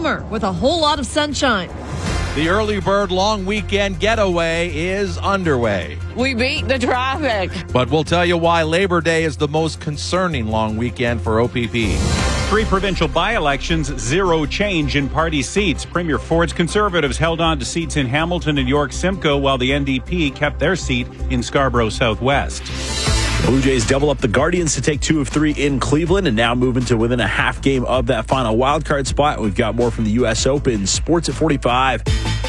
summer with a whole lot of sunshine. The early bird long weekend getaway is underway. We beat the traffic. But we'll tell you why Labor Day is the most concerning long weekend for OPP. 3 provincial by-elections, 0 change in party seats. Premier Ford's Conservatives held on to seats in Hamilton and York Simcoe, while the NDP kept their seat in Scarborough Southwest. Blue Jays double up the Guardians to take 2 of 3 in Cleveland and now moving to within a half game of that final wildcard spot. We've got more from the U.S. Open. Sports at 45.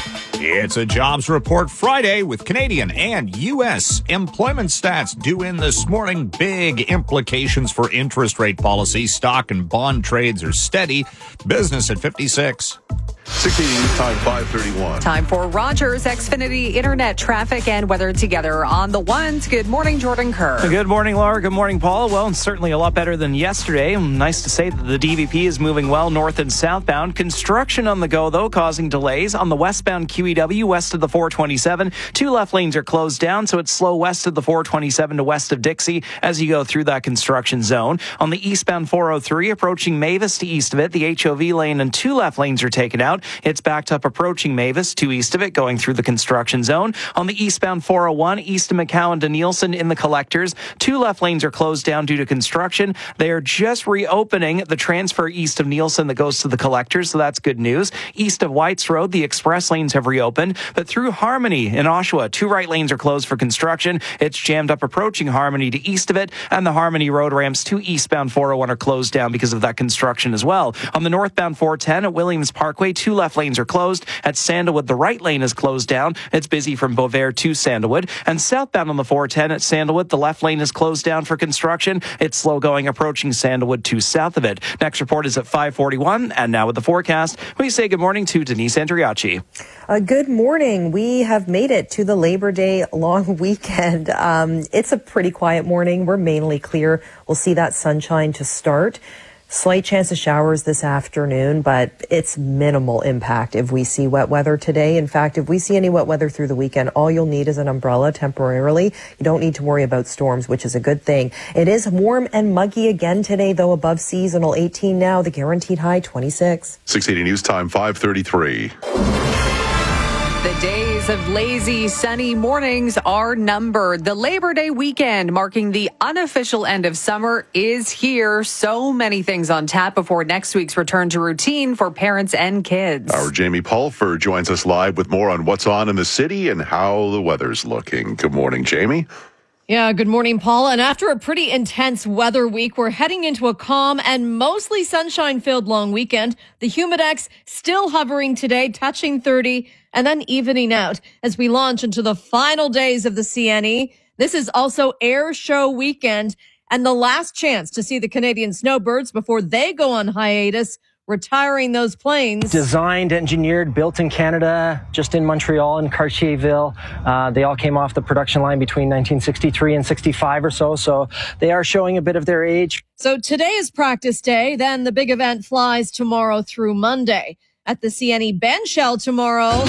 It's a jobs report Friday with Canadian and U.S. employment stats due in this morning. Big implications for interest rate policy. Stock and bond trades are steady. Business at 56. 16 News Time 5:31. Time for Rogers Xfinity Internet traffic and weather together on the ones. Good morning, Jordan Kerr. Good morning, Laura. Good morning, Paul. Well, certainly a lot better than yesterday. Nice to say that the DVP is moving well north and southbound. Construction on the go, though, causing delays. On the westbound QEW, west of the 427, 2 left lanes are closed down, so it's slow west of the 427 to west of Dixie as you go through that construction zone. On the eastbound 403, approaching Mavis to east of it, the HOV lane and 2 left lanes are taken out. It's backed up approaching Mavis to east of it, going through the construction zone. On the eastbound 401, east of McCowan to Nielsen in the collectors, 2 left lanes are closed down due to construction. They are just reopening the transfer east of Nielsen that goes to the collectors, so that's good news. East of Whites Road, the express lanes have reopened, but through Harmony in Oshawa, 2 right lanes are closed for construction. It's jammed up approaching Harmony to east of it, and the Harmony road ramps to eastbound 401 are closed down because of that construction as well. On the northbound 410 at Williams Parkway, 2 left lanes are closed. At Sandalwood, the right lane is closed down. It's busy from Beauvais to Sandalwood. And southbound on the 410 at Sandalwood, the left lane is closed down for construction. It's slow going approaching Sandalwood to south of it. Next report is at 5:41. And now with the forecast, we say good morning to Denise Andriachi. Good morning. We have made it to the Labor Day long weekend. It's a pretty quiet morning. We're mainly clear. We'll see that sunshine to start. Slight chance of showers this afternoon, but it's minimal impact if we see wet weather today. In fact, if we see any wet weather through the weekend, all you'll need is an umbrella temporarily. You don't need to worry about storms, which is a good thing. It is warm and muggy again today, though above seasonal. 18 now, the guaranteed high 26. 680 News Time 5:33. The days of lazy, sunny mornings are numbered. The Labor Day weekend, marking the unofficial end of summer, is here. So many things on tap before next week's return to routine for parents and kids. Our Jamie Pulfer joins us live with more on what's on in the city and how the weather's looking. Good morning, Jamie. Yeah, good morning, Paul. And after a pretty intense weather week, we're heading into a calm and mostly sunshine-filled long weekend. The Humidex still hovering today, touching 30, and then evening out as we launch into the final days of the CNE. This is also Air Show weekend and the last chance to see the Canadian snowbirds before they go on hiatus, retiring those planes. Designed, engineered, built in Canada, just in Montreal and Cartierville. They all came off the production line between 1963 and 65 or so. So they are showing a bit of their age. So today is practice day. Then the big event flies tomorrow through Monday. At the CNE Ben Shell tomorrow,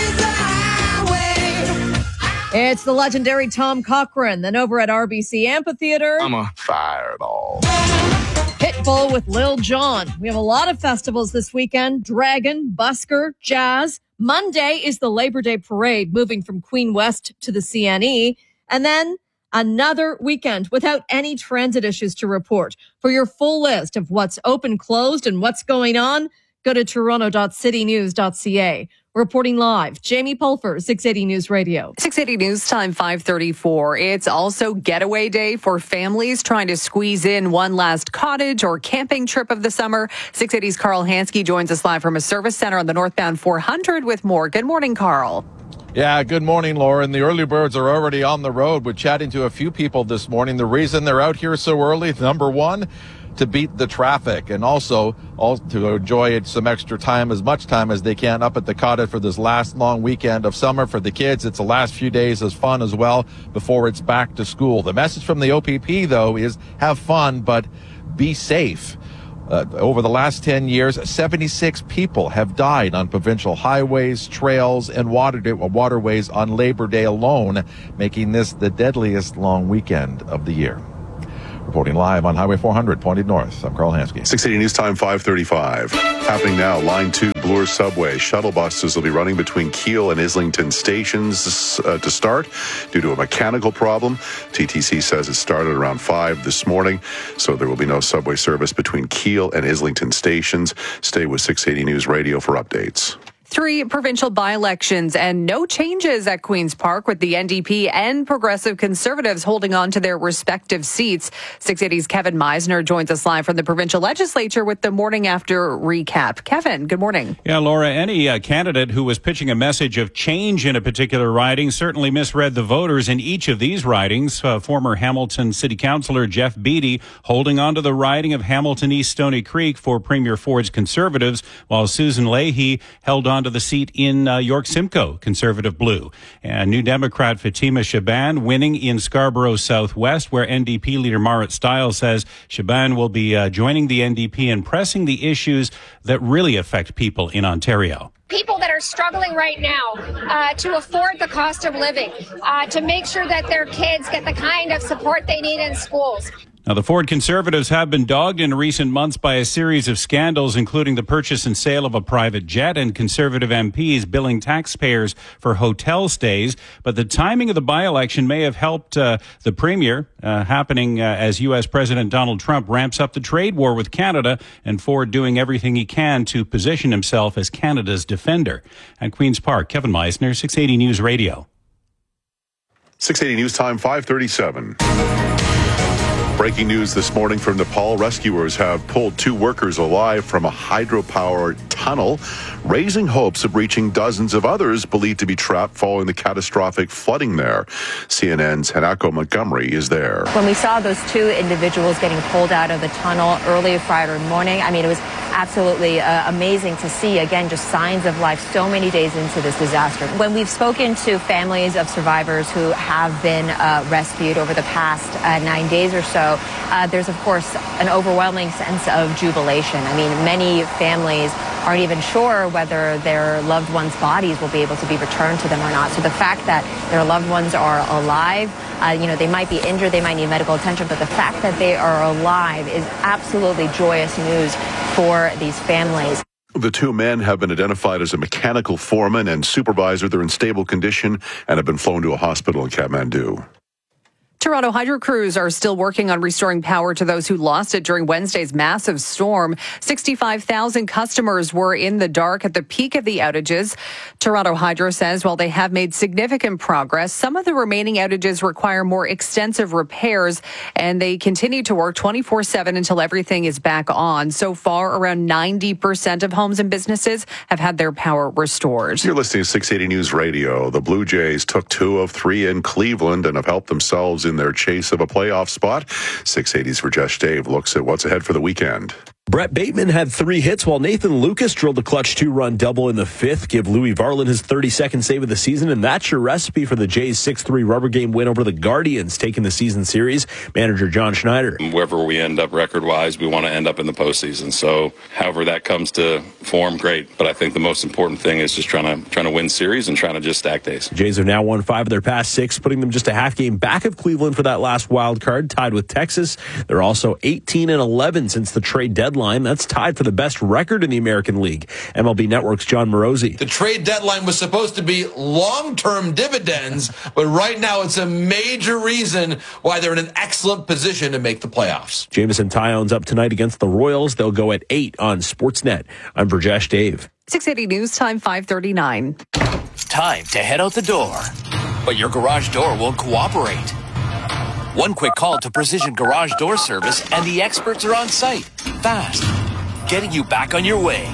it's the legendary Tom Cochrane. Then over at RBC Amphitheater, I'm a fireball. Pitbull with Lil Jon. We have a lot of festivals this weekend. Dragon, Busker, Jazz. Monday is the Labor Day Parade, moving from Queen West to the CNE. And then another weekend without any transit issues to report. For your full list of what's open, closed, and what's going on, go to toronto.citynews.ca. Reporting live, Jamie Pulfer, 680 News Radio. 680 News Time 5:34. It's also getaway day for families trying to squeeze in one last cottage or camping trip of the summer. 680's Carl Hansky joins us live from a service center on the northbound 400 with more. Good morning, Carl. Yeah, good morning, Lauren. The early birds are already on the road. We're chatting to a few people this morning. The reason they're out here so early, number one, to beat the traffic, and also to enjoy some extra time, as much time as they can up at the cottage for this last long weekend of summer. For the kids, it's the last few days as fun as well before it's back to school. The message from the OPP, though, is have fun, but be safe. Over the last 10 years, 76 people have died on provincial highways, trails, and waterways on Labor Day alone, making this the deadliest long weekend of the year. Reporting live on Highway 400, pointed north, I'm Carl Hansky. 680 News Time 5:35. Happening now, line 2 Bloor Subway. Shuttle buses will be running between Keele and Islington stations to start due to a mechanical problem. TTC says it started around 5 this morning, so there will be no subway service between Keele and Islington stations. Stay with 680 News Radio for updates. 3 provincial by-elections and no changes at Queen's Park, with the NDP and Progressive Conservatives holding on to their respective seats. 680's Kevin Meisner joins us live from the provincial legislature with the morning after recap. Kevin, good morning. Yeah, Laura, any candidate who was pitching a message of change in a particular riding certainly misread the voters in each of these ridings. Former Hamilton City Councillor Jeff Beattie holding on to the riding of Hamilton East Stony Creek for Premier Ford's Conservatives, while Susan Leahy held on to the seat in York Simcoe, Conservative Blue. And New Democrat Fatima Shaban winning in Scarborough Southwest, where NDP leader Marit Stiles says Shaban will be joining the NDP and pressing the issues that really affect people in Ontario. People that are struggling right now to afford the cost of living, to make sure that their kids get the kind of support they need in schools. Now, the Ford Conservatives have been dogged in recent months by a series of scandals, including the purchase and sale of a private jet and Conservative MPs billing taxpayers for hotel stays. But the timing of the by-election may have helped the Premier, happening as U.S. President Donald Trump ramps up the trade war with Canada, and Ford doing everything he can to position himself as Canada's defender. At Queen's Park, Kevin Meisner, 680 News Radio. 680 News Time, 5:37. Breaking news this morning from Nepal. Rescuers have pulled 2 workers alive from a hydropower tunnel, raising hopes of reaching dozens of others believed to be trapped following the catastrophic flooding there. CNN's Hanako Montgomery is there. When we saw those 2 individuals getting pulled out of the tunnel early Friday morning, I mean, it was absolutely amazing to see, again, just signs of life so many days into this disaster. When we've spoken to families of survivors who have been rescued over the past 9 days or so, there's, of course, an overwhelming sense of jubilation. I mean, many families aren't even sure whether their loved ones' bodies will be able to be returned to them or not. So the fact that their loved ones are alive, they might be injured, they might need medical attention, but the fact that they are alive is absolutely joyous news for these families. The 2 men have been identified as a mechanical foreman and supervisor. They're in stable condition and have been flown to a hospital in Kathmandu. Toronto Hydro crews are still working on restoring power to those who lost it during Wednesday's massive storm. 65,000 customers were in the dark at the peak of the outages. Toronto Hydro says while they have made significant progress, some of the remaining outages require more extensive repairs, and they continue to work 24/7 until everything is back on. So far, around 90% of homes and businesses have had their power restored. You're listening to 680 News Radio. The Blue Jays took 2 of 3 in Cleveland and have helped themselves in their chase of a playoff spot. 680's Rajesh Dave looks at what's ahead for the weekend. Brett Bateman had 3 hits while Nathan Lucas drilled a clutch 2-run double in the 5th. Give Louis Varland his 32nd save of the season, and that's your recipe for the Jays' 6-3 rubber game win over the Guardians, taking the season series. Manager John Schneider. Wherever we end up record-wise, we want to end up in the postseason. So however that comes to form, great. But I think the most important thing is just trying to win series and trying to just stack days. The Jays have now won 5 of their past 6, putting them just a half game back of Cleveland for that last wild card, tied with Texas. They're also 18-11 since the trade deadline. That's tied for the best record in the American League. MLB Network's John Morosi. The trade deadline was supposed to be long-term dividends, but right now it's a major reason why they're in an excellent position to make the playoffs. Jameson Tyon's up tonight against the Royals. They'll go at 8 on Sportsnet. I'm Rajesh Dave. 680 News Time, 5:39. Time to head out the door, but your garage door won't cooperate. One quick call to Precision Garage Door Service and the experts are on site, fast, getting you back on your way.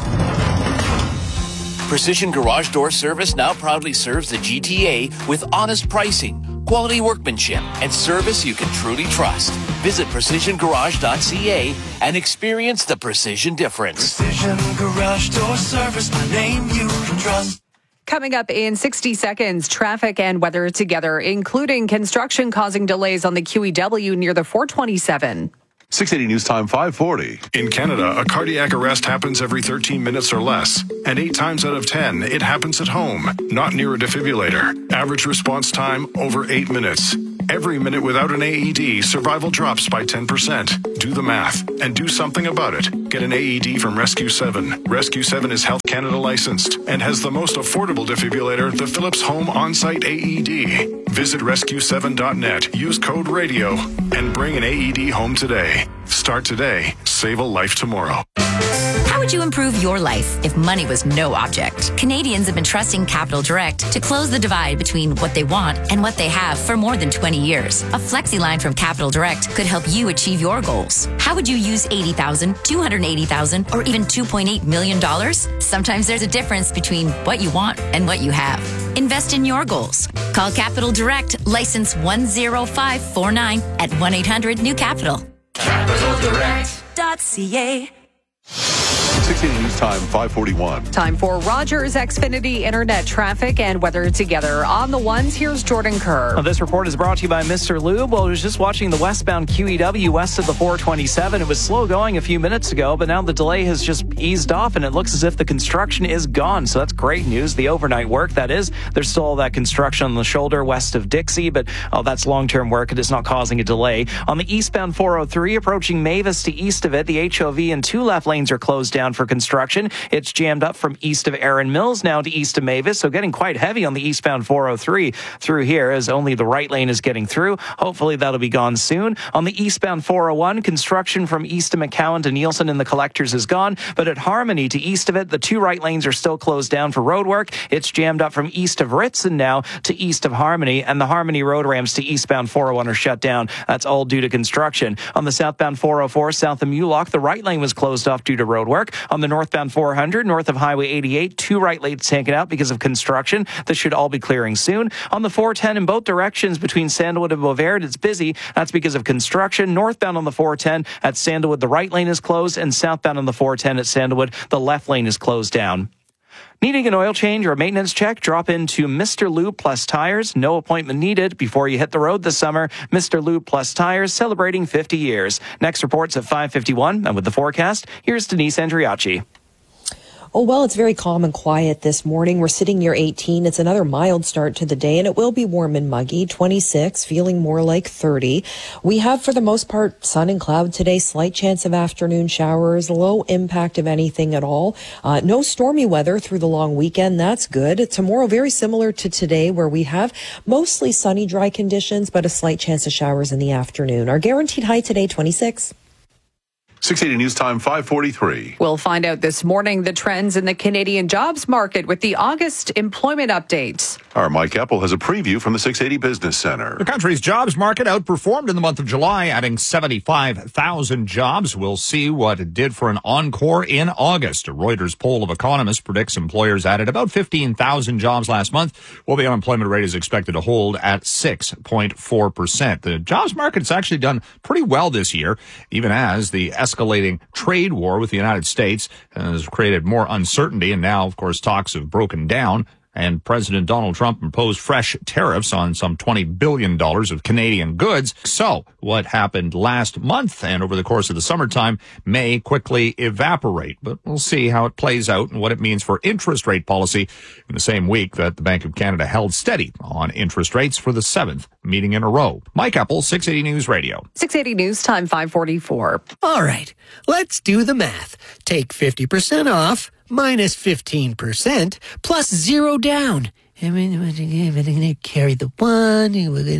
Precision Garage Door Service now proudly serves the GTA with honest pricing, quality workmanship, and service you can truly trust. Visit precisiongarage.ca and experience the precision difference. Precision Garage Door Service, a name you can trust. Coming up in 60 seconds, traffic and weather together, including construction causing delays on the QEW near the 427. 680 News Time, 540. In Canada, a cardiac arrest happens every 13 minutes or less. And 8 times out of 10, it happens at home, not near a defibrillator. Average response time, over 8 minutes. Every minute without an AED, survival drops by 10%. Do the math and do something about it. Get an AED from Rescue 7. Rescue 7 is Health Canada licensed and has the most affordable defibrillator, the Philips Home On-Site AED. Visit rescue7.net, use code RADIO, and bring an AED home today. Start today. Save a life tomorrow. How would you improve your life if money was no object? Canadians have been trusting Capital Direct to close the divide between what they want and what they have for more than 20 years. A FlexiLine from Capital Direct could help you achieve your goals. How would you use $80,000, $280,000, or even $2.8 million? Sometimes there's a difference between what you want and what you have. Invest in your goals. Call Capital Direct, license 10549 at 1-800-NEW-CAPITAL. CapitalDirect.ca. 680 News Time, 541. Time for Rogers Xfinity Internet traffic and weather together. On the ones, here's Jordan Kerr. Well, this report is brought to you by Mr. Lube. Well, I was just watching the westbound QEW west of the 427. It was slow going a few minutes ago, but now the delay has just eased off, and it looks as if the construction is gone. So that's great news. The overnight work, that is. There's still all that construction on the shoulder west of Dixie, but that's long-term work. It is not causing a delay. On the eastbound 403, approaching Mavis to east of it, the HOV and two left lanes are closed down for construction. It's jammed up from east of Erin Mills now to east of Mavis, so getting quite heavy on the eastbound 403 through here as only the right lane is getting through. Hopefully that'll be gone soon. On the eastbound 401, construction from east of McCowan to Nielsen and the Collectors is gone, but at Harmony to east of it, the two right lanes are still closed down for road work. It's jammed up from east of Ritson now to east of Harmony, and the Harmony road ramps to eastbound 401 are shut down. That's all due to construction. On the southbound 404 south of Mulock, the right lane was closed off due to road work. On the northbound 400, north of Highway 88, two right lanes taken out because of construction. This should all be clearing soon. On the 410 in both directions between Sandalwood and Bovaird, it's busy. That's because of construction. Northbound on the 410 at Sandalwood, the right lane is closed, and southbound on the 410 at Sandalwood, the left lane is closed down. Needing an oil change or a maintenance check? Drop into Mr. Lube Plus Tires. No appointment needed before you hit the road this summer. Mr. Lube Plus Tires, celebrating 50 years. Next report's at 5:51, and with the forecast, here's Denise Andriacci. Oh, well, it's very calm and quiet this morning. We're sitting near 18. It's another mild start to the day, and it will be warm and muggy, 26, feeling more like 30. We have, for the most part, sun and cloud today, slight chance of afternoon showers, low impact of anything at all. No stormy weather through the long weekend. That's good. Tomorrow, very similar to today, where we have mostly sunny, dry conditions, but a slight chance of showers in the afternoon. Our guaranteed high today, 26. 680 News Time, 543. We'll find out this morning the trends in the Canadian jobs market with the August employment update. Our Mike Epple has a preview from the 680 Business Center. The country's jobs market outperformed in the month of July, adding 75,000 jobs. We'll see what it did for an encore in August. A Reuters poll of economists predicts employers added about 15,000 jobs last month, while the unemployment rate is expected to hold at 6.4%. The jobs market's actually done pretty well this year, even as the escalating trade war with the United States has created more uncertainty, and now, of course, talks have broken down. And President Donald Trump imposed fresh tariffs on some $20 billion of Canadian goods. So what happened last month and over the course of the summertime may quickly evaporate. But we'll see how it plays out and what it means for interest rate policy in the same week that the Bank of Canada held steady on interest rates for the 7th meeting in a row. Mike Epple, 680 News Radio. 680 News Time, 544. All right, let's do the math. Take 50% off minus 15% plus zero down. Carry the one.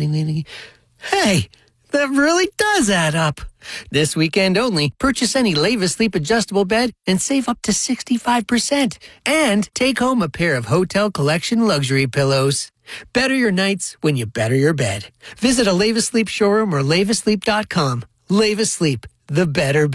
Hey, that really does add up. This weekend only, purchase any Leva Sleep adjustable bed and save up to 65%. And take home a pair of Hotel Collection luxury pillows. Better your nights when you better your bed. Visit a Leva Sleep showroom or levasleep.com. Leva Sleep, the better bed.